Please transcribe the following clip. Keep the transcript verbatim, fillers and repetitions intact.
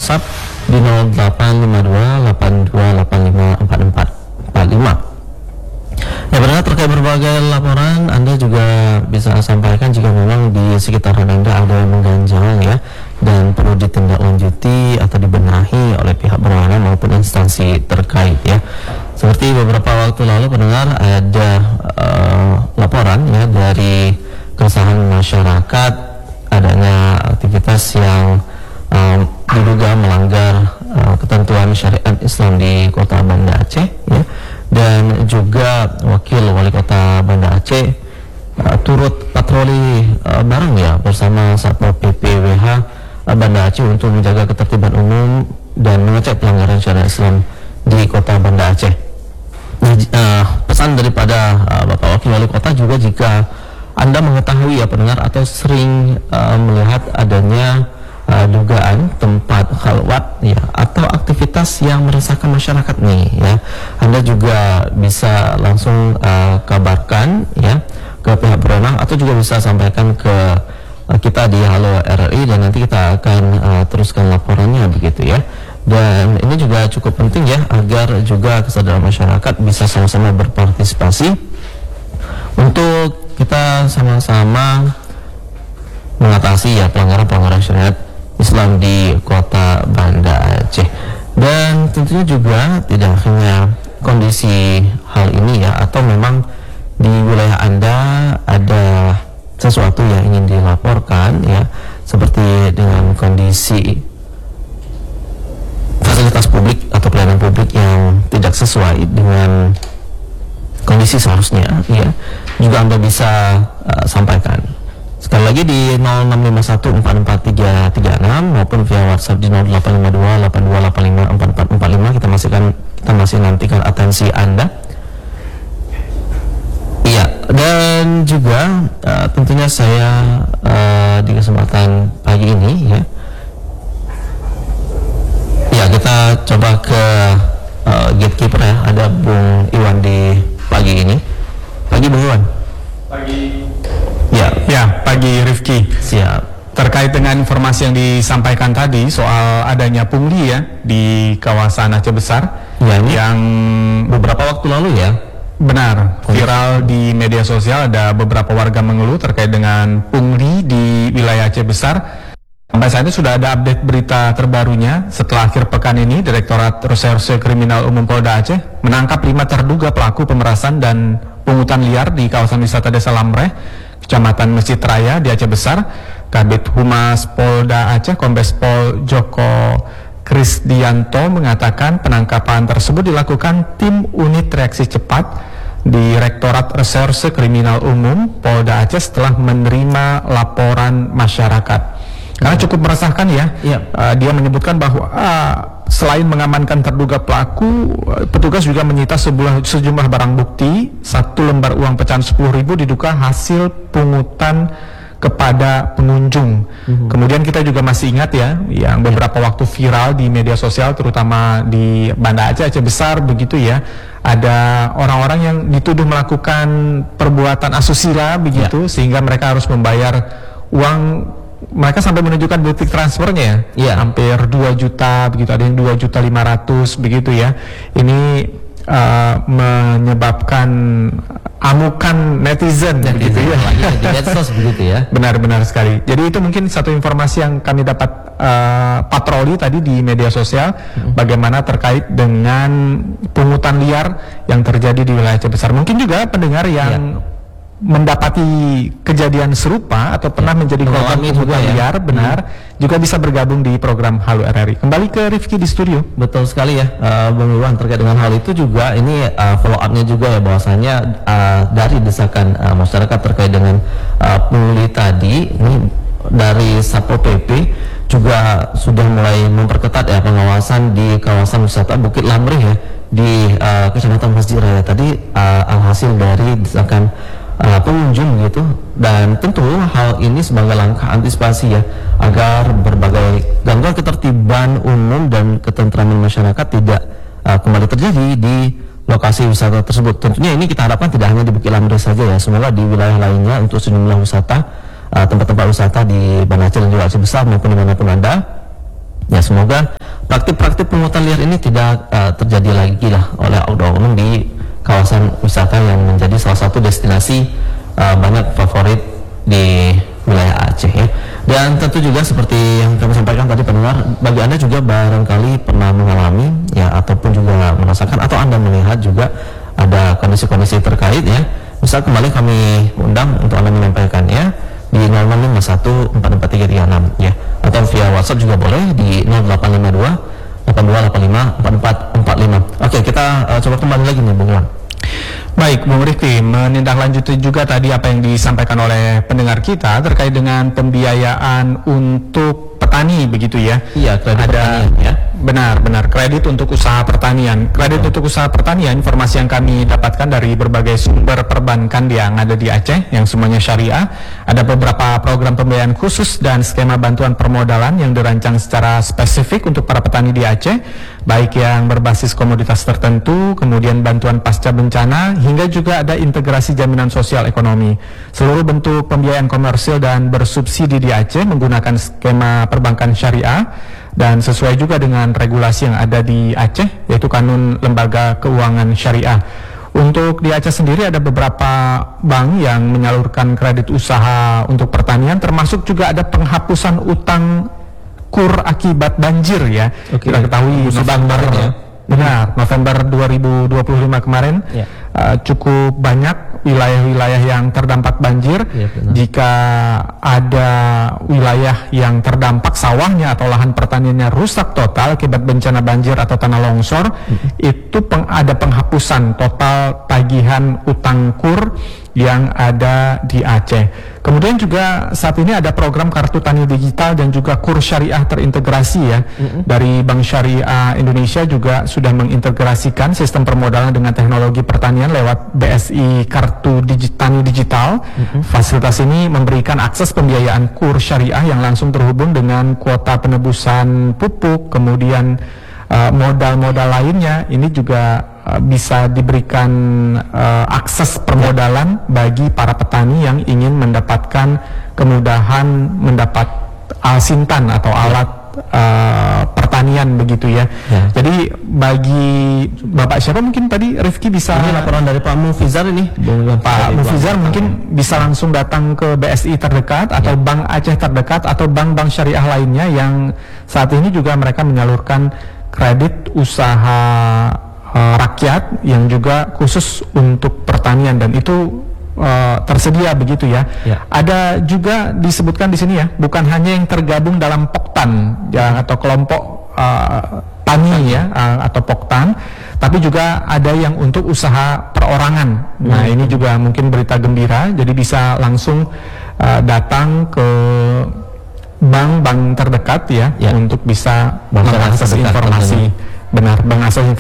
WhatsApp di nol delapan lima dua delapan dua delapan lima empat empat empat lima. Ya, benar, terkait berbagai laporan Anda juga bisa sampaikan jika memang di sekitaran Anda ada yang mengganjal ya dan perlu ditindaklanjuti atau dibenahi oleh pihak berwenang maupun instansi terkait ya. Seperti beberapa waktu lalu pendengar ada uh, laporan ya dari keresahan masyarakat adanya aktivitas yang um, diduga melanggar uh, ketentuan syariat Islam di Kota Banda Aceh ya. Dan juga wakil wali kota Banda Aceh uh, turut patroli uh, bareng ya bersama Satpol P P W H uh, Banda Aceh untuk menjaga ketertiban umum dan mengecek pelanggaran syariat Islam di Kota Banda Aceh. Nah, uh, pesan daripada uh, Bapak Wakil Wali Kota juga, jika Anda mengetahui ya pendengar atau sering uh, melihat adanya Uh, dugaan tempat khalwat ya atau aktivitas yang meresahkan masyarakat nih ya, Anda juga bisa langsung uh, kabarkan ya ke pihak berwenang atau juga bisa sampaikan ke uh, kita di Halo R R I dan nanti kita akan uh, teruskan laporannya begitu ya. Dan ini juga cukup penting ya agar juga kesadaran masyarakat bisa sama-sama berpartisipasi untuk kita sama-sama mengatasi ya pelanggaran-pelanggaran syariat Islam di Kota Banda Aceh. Dan tentunya juga tidak hanya kondisi hal ini ya, atau memang di wilayah Anda ada sesuatu yang ingin dilaporkan ya, seperti dengan kondisi fasilitas publik atau pelayanan publik yang tidak sesuai dengan kondisi seharusnya ya, juga Anda bisa uh, sampaikan. Sekali lagi di nol enam lima satu empat empat tiga tiga enam maupun via WhatsApp di nol delapan lima dua delapan dua delapan lima empat empat empat lima. Kita masih kan kita masih nantikan atensi Anda. Iya, dan juga uh, tentunya saya uh, di kesempatan pagi ini ya. Ya, kita coba ke uh, gatekeeper ya. Ada Bung Iwan di pagi ini. Pagi Bung Iwan. Pagi. Ya, ya pagi Rifki. Siap. Terkait dengan informasi yang disampaikan tadi soal adanya pungli ya di kawasan Aceh Besar ya, yang beberapa waktu lalu ya. Benar, viral di media sosial, ada beberapa warga mengeluh terkait dengan pungli di wilayah Aceh Besar. Sampai saat ini sudah ada update berita terbarunya. Setelah akhir pekan ini, Direktorat Reserse Kriminal Umum Polda Aceh menangkap lima terduga pelaku pemerasan dan pungutan liar di kawasan wisata Desa Lamreh, Kecamatan Masjid Raya di Aceh Besar. Kabid Humas Polda Aceh Kombes Pol Joko Krisdianto mengatakan penangkapan tersebut dilakukan tim unit reaksi cepat Direktorat Reserse Kriminal Umum Polda Aceh setelah menerima laporan masyarakat. Karena cukup meresahkan ya, ya. Uh, dia menyebutkan bahwa uh, selain mengamankan terduga pelaku, uh, petugas juga menyita sebuah, sejumlah barang bukti. Satu lembar uang pecahan sepuluh ribu diduga hasil pungutan kepada pengunjung. Mm-hmm. Kemudian kita juga masih ingat ya, yang beberapa waktu viral di media sosial, terutama di Banda Aceh, Aceh Besar begitu ya, ada orang-orang yang dituduh melakukan perbuatan asusila begitu, ya. Sehingga mereka harus membayar uang. Mereka sampai menunjukkan bukti transfernya ya, yeah. hampir dua juta begitu, ada yang dua juta lima ratus begitu ya. Ini uh, menyebabkan amukan netizen dan begitu ya. Di medsos begitu ya. Benar-benar sekali. Jadi itu mungkin satu informasi yang kami dapat uh, patroli tadi di media sosial, hmm. bagaimana terkait dengan pungutan liar yang terjadi di wilayah Aceh Besar. Mungkin juga pendengar yang yeah. mendapati kejadian serupa atau pernah ya, menjadi korban pungutan ya. liar, benar, hmm. juga bisa bergabung di program Halo R R I. Kembali ke Rifki di studio. Betul sekali ya, uh, Bang Iwan, terkait dengan hal itu juga ini uh, follow up-nya juga ya, bahwasanya uh, dari desakan uh, masyarakat terkait dengan uh, pungli tadi, ini dari Satpol P P juga sudah mulai memperketat ya pengawasan di kawasan wisata Bukit Lamreh ya di uh, Kecamatan Masjid Raya tadi, uh, alhasil dari desakan Uh, pengunjung gitu, dan tentu hal ini sebagai langkah antisipasi ya agar berbagai gangguan ketertiban umum dan ketentraman masyarakat tidak uh, kembali terjadi di lokasi wisata tersebut. Tentunya ini kita harapkan tidak hanya di Bukit Lamreh saja ya, semoga di wilayah lainnya untuk sejumlah wisata, uh, tempat-tempat wisata di Banda Aceh dan juga Aceh Besar maupun dimanapun Anda ya, semoga praktik-praktik pungutan liar ini tidak uh, terjadi lagi lah oleh oknum di kawasan wisata yang menjadi salah satu destinasi uh, banyak favorit di wilayah Aceh ya. Dan tentu juga seperti yang kami sampaikan tadi pendengar, bagi Anda juga barangkali pernah mengalami ya ataupun juga merasakan atau Anda melihat juga ada kondisi-kondisi terkait ya, bisa kembali kami undang untuk Anda menyampaikannya di nol nol lima satu empat empat tiga tiga enam ya, atau via WhatsApp juga boleh di nol delapan lima dua delapan dua delapan lima empat empat empat lima. Oke, kita uh, coba kembali lagi nih Bung Iwan. Baik, Bung Rifki, menindaklanjuti juga tadi apa yang disampaikan oleh pendengar kita terkait dengan pembiayaan untuk petani begitu ya. Iya, kredit ada pertanian ya. Benar, benar, kredit untuk usaha pertanian. Kredit Betul. untuk usaha pertanian, informasi yang kami dapatkan dari berbagai sumber perbankan yang ada di Aceh yang semuanya syariah. Ada beberapa program pembiayaan khusus dan skema bantuan permodalan yang dirancang secara spesifik untuk para petani di Aceh, baik yang berbasis komoditas tertentu, kemudian bantuan pasca bencana, hingga juga ada integrasi jaminan sosial ekonomi. Seluruh bentuk pembiayaan komersil dan bersubsidi di Aceh menggunakan skema perbankan syariah dan sesuai juga dengan regulasi yang ada di Aceh, yaitu Kanun Lembaga Keuangan Syariah. Untuk di Aceh sendiri ada beberapa bank yang menyalurkan kredit usaha untuk pertanian, termasuk juga ada penghapusan utang kur akibat banjir ya. Oke. Kita ketahui November ya. Benar, November dua ribu dua puluh lima kemarin Ya. uh, cukup banyak wilayah-wilayah yang terdampak banjir. Ya, benar. Jika ada wilayah yang terdampak sawahnya atau lahan pertaniannya rusak total akibat bencana banjir atau tanah longsor, mm-hmm. itu peng, ada penghapusan total tagihan utang kur yang ada di Aceh. Kemudian juga saat ini ada program kartu tani digital dan juga kur syariah terintegrasi ya. Mm-hmm. Dari Bank Syariah Indonesia juga sudah mengintegrasikan sistem permodalan dengan teknologi pertanian lewat B S I Kartu Digi- Tani Digital. Mm-hmm. Fasilitas ini memberikan akses pembiayaan kur syariah yang langsung terhubung dengan kuota penebusan pupuk, kemudian uh, modal-modal lainnya. Ini juga uh, bisa diberikan uh, akses permodalan bagi para petani yang ingin mendapatkan kemudahan mendapat alsintan atau alat uh, pertanian begitu ya. Ya. Jadi bagi Bapak siapa mungkin tadi Rifki bisa Ini laporan dari Pak Mufizar ini. Pak Mufizar mungkin bisa langsung datang ke B S I terdekat atau Ya. Bank Aceh terdekat atau bank-bank syariah lainnya yang saat ini juga mereka menyalurkan kredit usaha uh, rakyat yang juga khusus untuk pertanian dan itu uh, tersedia begitu ya. Ya. Ada juga disebutkan di sini ya, bukan hanya yang tergabung dalam Poktan ya atau kelompok uh, tani ya uh, atau Poktan, tapi juga ada yang untuk usaha perorangan. Nah, Hmm. ini juga mungkin berita gembira, jadi bisa langsung uh, datang ke bank-bank terdekat ya, Ya. untuk bisa Bank mengakses terdekat informasi. Benar, mengakses